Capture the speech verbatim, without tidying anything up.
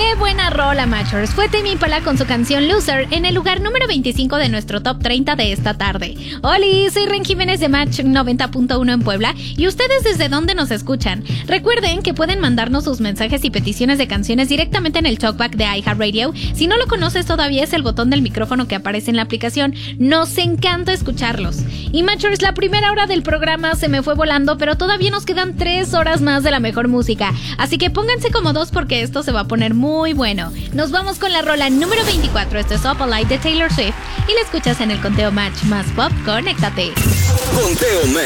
¡Qué buena rola, Matchers! Fue Tame Impala con su canción Loser en el lugar número veinticinco de nuestro top treinta de esta tarde. Oli, soy Ren Jiménez de Match noventa punto uno en Puebla. ¿Y ustedes desde dónde nos escuchan? Recuerden que pueden mandarnos sus mensajes y peticiones de canciones directamente en el talkback de iHeartRadio. Si no lo conoces todavía, es el botón del micrófono que aparece en la aplicación. Nos encanta escucharlos. Y Matchers, la primera hora del programa se me fue volando, pero todavía nos quedan tres horas más de la mejor música. Así que pónganse cómodos porque esto se va a poner muy bueno. Nos vamos con la rola número veinticuatro. Esto es Up All Night de Taylor Swift y la escuchas en el Conteo Match más pop. Conéctate. Conteo Match.